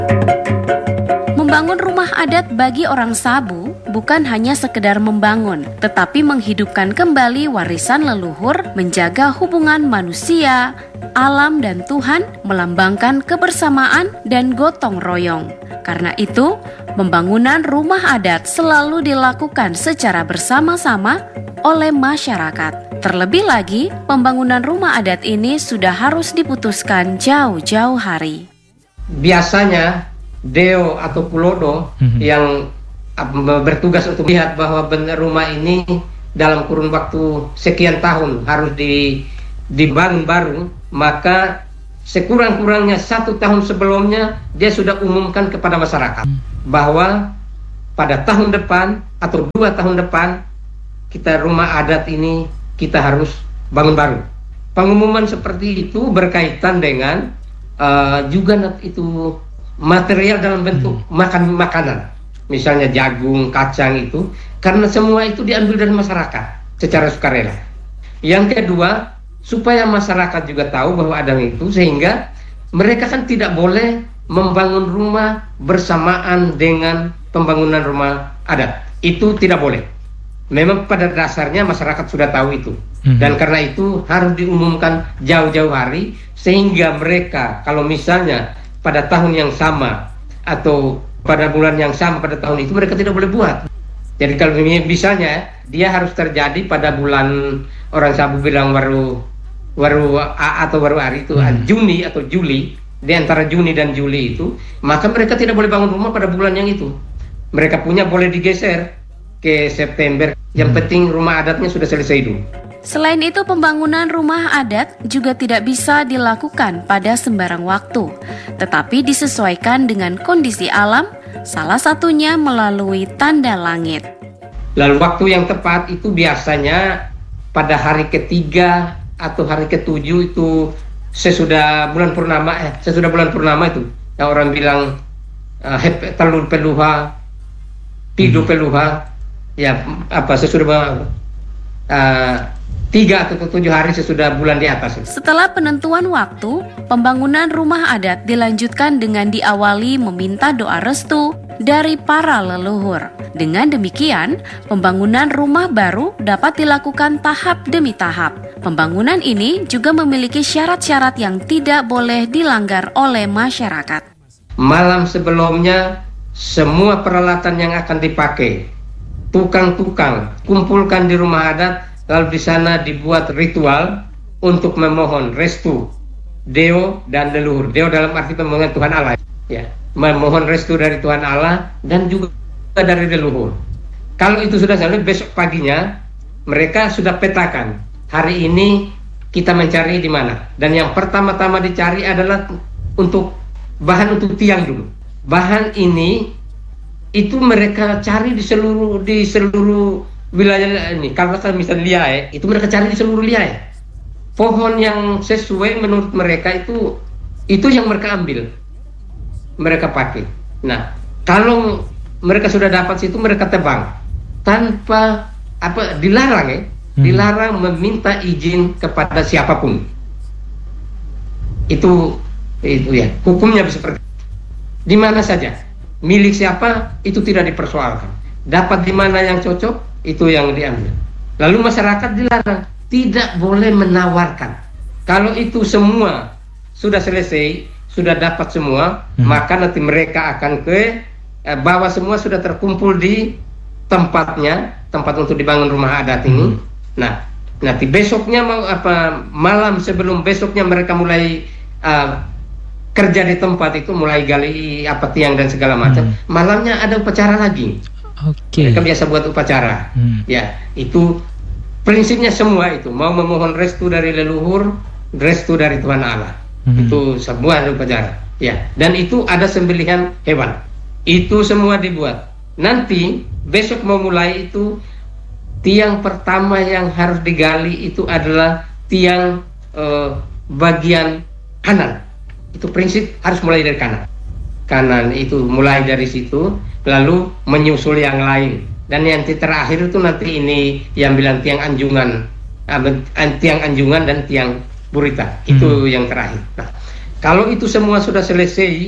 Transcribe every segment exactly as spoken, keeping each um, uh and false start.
Membangun rumah adat bagi orang Sabu bukan hanya sekedar membangun, tetapi menghidupkan kembali warisan leluhur, menjaga hubungan manusia, alam dan Tuhan, melambangkan kebersamaan dan gotong royong. Karena itu, pembangunan rumah adat selalu dilakukan secara bersama-sama oleh masyarakat. Terlebih lagi, pembangunan rumah adat ini sudah harus diputuskan jauh-jauh hari. Biasanya Deo atau Pulodo mm-hmm. yang bertugas untuk lihat bahwa benar rumah ini dalam kurun waktu sekian tahun harus di, dibangun baru, maka sekurang-kurangnya satu tahun sebelumnya dia sudah umumkan kepada masyarakat bahwa pada tahun depan atau dua tahun depan kita rumah adat ini kita harus bangun baru. Pengumuman seperti itu berkaitan dengan uh, juga itu material dalam bentuk makan makanan, misalnya jagung, kacang itu, karena semua itu diambil dari masyarakat secara sukarela. Yang kedua, supaya masyarakat juga tahu bahwa ada itu, sehingga mereka kan tidak boleh membangun rumah bersamaan dengan pembangunan rumah adat. Itu tidak boleh. Memang pada dasarnya masyarakat sudah tahu itu. Mm-hmm. Dan karena itu harus diumumkan jauh-jauh hari, sehingga mereka kalau misalnya pada tahun yang sama atau pada bulan yang sama pada tahun itu mereka tidak boleh buat. Jadi kalau misalnya dia harus terjadi pada bulan orang Sabu bilang baru baru A atau baru hari itu hmm. Juni atau Juli, di antara Juni dan Juli itu, maka mereka tidak boleh bangun rumah pada bulan yang itu. Mereka punya boleh digeser ke September. Yang hmm. penting rumah adatnya sudah selesai dulu. Selain itu, pembangunan rumah adat juga tidak bisa dilakukan pada sembarang waktu, tetapi disesuaikan dengan kondisi alam, salah satunya melalui tanda langit. Lalu waktu yang tepat itu biasanya pada hari ketiga atau hari ketujuh itu sesudah bulan purnama, eh, sesudah bulan purnama itu, yang orang bilang uh, hep, telur peluha, pidu peluha, ya apa sesudah uh, tiga atau tujuh hari sesudah bulan di atas. Setelah penentuan waktu, pembangunan rumah adat dilanjutkan dengan diawali meminta doa restu dari para leluhur. Dengan demikian, pembangunan rumah baru dapat dilakukan tahap demi tahap. Pembangunan ini juga memiliki syarat-syarat yang tidak boleh dilanggar oleh masyarakat. Malam sebelumnya, semua peralatan yang akan dipakai, tukang-tukang kumpulkan di rumah adat. Lalu di sana dibuat ritual untuk memohon restu Deo dan leluhur. Deo dalam arti pemohonan Tuhan Allah, ya, memohon restu dari Tuhan Allah dan juga dari leluhur. Kalau itu sudah selesai, besok paginya mereka sudah petakan. Hari ini kita mencari di mana. Dan yang pertama-tama dicari adalah untuk bahan untuk tiang dulu. Bahan ini itu mereka cari di seluruh di seluruh wilayah ini. Kalau misalnya liai, itu mereka cari di seluruh liai. Pohon yang sesuai menurut mereka itu itu yang mereka ambil, mereka pakai. Nah, kalau mereka sudah dapat situ, mereka tebang tanpa apa dilarang ya, hmm. dilarang meminta izin kepada siapapun. Itu itu ya hukumnya seperti di mana saja, milik siapa itu tidak dipersoalkan. Dapat di mana yang cocok itu yang diambil. Lalu masyarakat dilarang, tidak boleh menawarkan. Kalau itu semua sudah selesai, sudah dapat semua, hmm. maka nanti mereka akan ke eh, bahwa semua sudah terkumpul di tempatnya, tempat untuk dibangun rumah adat ini. Hmm. Nah, nanti besoknya mau apa malam sebelum besoknya mereka mulai uh, kerja di tempat itu, mulai gali apa tiang dan segala macam. Hmm. Malamnya ada upacara lagi. Okay. Mereka biasa buat upacara, hmm. ya itu prinsipnya semua itu mau memohon restu dari leluhur, restu dari Tuhan Allah, hmm. itu semua ada upacara, ya. Dan itu ada sembelihan hewan, itu semua dibuat. Nanti besok mau mulai itu tiang pertama yang harus digali itu adalah tiang eh, bagian kanan. Itu prinsip harus mulai dari kanan. Kanan itu mulai dari situ, lalu menyusul yang lain. Dan yang terakhir itu nanti ini yang bilang tiang anjungan, uh, tiang anjungan dan tiang burita. Itu hmm. yang terakhir. Nah, kalau itu semua sudah selesai,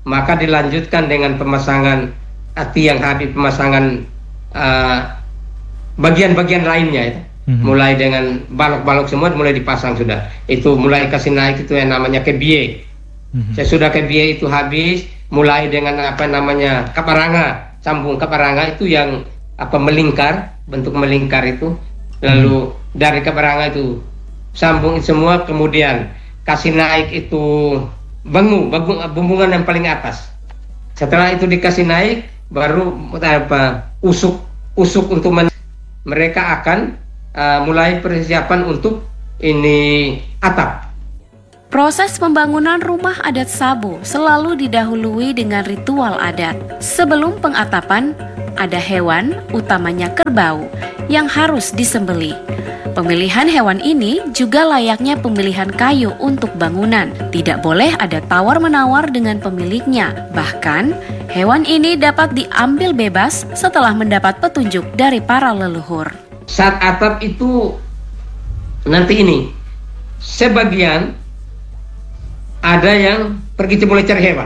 maka dilanjutkan dengan pemasangan uh, tiang habis, pemasangan uh, bagian-bagian lainnya itu. Mm-hmm. Mulai dengan balok-balok semua mulai dipasang sudah. Itu mulai kasih naik itu yang namanya kebie. Mm-hmm. Sesudah kebie itu habis, mulai dengan apa namanya kaparanga, sambung kaparanga itu yang apa melingkar, bentuk melingkar itu. Lalu mm-hmm. dari kaparanga itu sambung semua, kemudian kasih naik itu bengu, bumbungan yang paling atas. Setelah itu dikasih naik, baru apa usuk, usuk untuk men- mereka akan Uh, mulai persiapan untuk ini atap. Proses pembangunan rumah adat Sabo selalu didahului dengan ritual adat. Sebelum pengatapan, ada hewan, utamanya kerbau, yang harus disembelih. Pemilihan hewan ini juga layaknya pemilihan kayu untuk bangunan. Tidak boleh ada tawar-menawar dengan pemiliknya. Bahkan, hewan ini dapat diambil bebas setelah mendapat petunjuk dari para leluhur. Saat atap itu nanti ini sebagian ada yang pergi mulai cari hewan.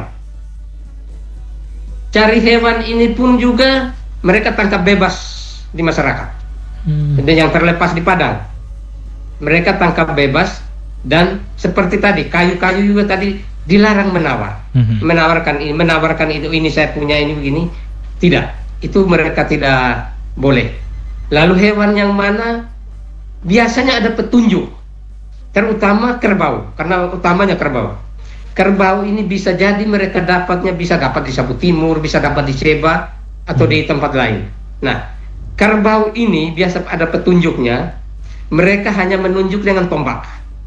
Cari hewan ini pun juga mereka tangkap bebas di masyarakat. Hmm. Dan yang terlepas di padang mereka tangkap bebas, dan seperti tadi kayu-kayu juga tadi dilarang menawar. Hmm. Menawarkan ini, menawarkan itu, ini saya punya ini begini. Tidak, itu mereka tidak boleh. Lalu hewan yang mana biasanya ada petunjuk, terutama kerbau, karena utamanya kerbau. Kerbau ini bisa jadi mereka dapatnya bisa dapat di Sabu Timur, bisa dapat di Seba atau di tempat lain. Nah, kerbau ini biasa ada petunjuknya, mereka hanya menunjuk dengan tombak.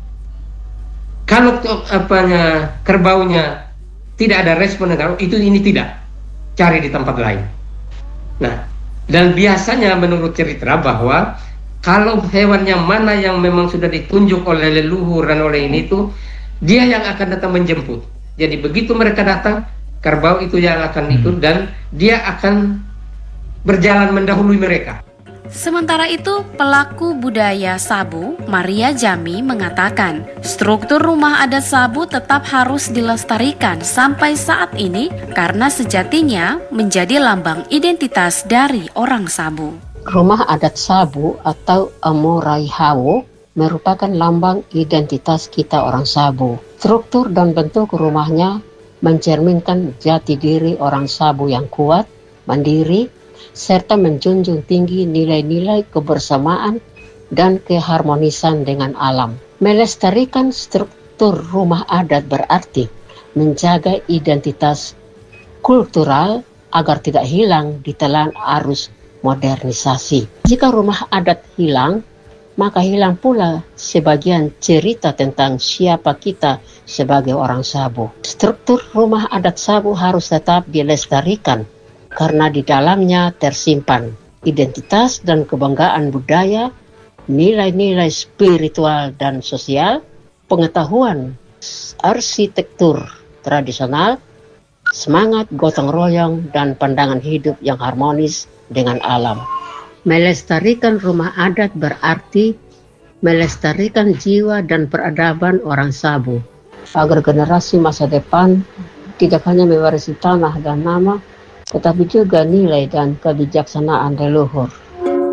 Kalau apanya kerbaunya tidak ada respon, itu ini tidak, cari di tempat lain. Nah, dan biasanya menurut cerita bahwa kalau hewan yang mana yang memang sudah ditunjuk oleh leluhur dan oleh ini itu, dia yang akan datang menjemput. Jadi begitu mereka datang, kerbau itu yang akan ikut dan dia akan berjalan mendahului mereka. Sementara itu, pelaku budaya Sabu, Maria Jami, mengatakan struktur rumah adat Sabu tetap harus dilestarikan sampai saat ini karena sejatinya menjadi lambang identitas dari orang Sabu. Rumah adat Sabu atau Amoraihawo merupakan lambang identitas kita orang Sabu. Struktur dan bentuk rumahnya mencerminkan jati diri orang Sabu yang kuat, mandiri, serta menjunjung tinggi nilai-nilai kebersamaan dan keharmonisan dengan alam. Melestarikan struktur rumah adat berarti menjaga identitas kultural agar tidak hilang di telan arus modernisasi. Jika rumah adat hilang, maka hilang pula sebagian cerita tentang siapa kita sebagai orang Sabu. Struktur rumah adat Sabu harus tetap dilestarikan karena di dalamnya tersimpan identitas dan kebanggaan budaya, nilai-nilai spiritual dan sosial, pengetahuan arsitektur tradisional, semangat gotong royong, dan pandangan hidup yang harmonis dengan alam. Melestarikan rumah adat berarti melestarikan jiwa dan peradaban orang Sabu, agar generasi masa depan tidak hanya mewarisi tanah dan nama, tetapi juga nilai dan kebijaksanaan leluhur.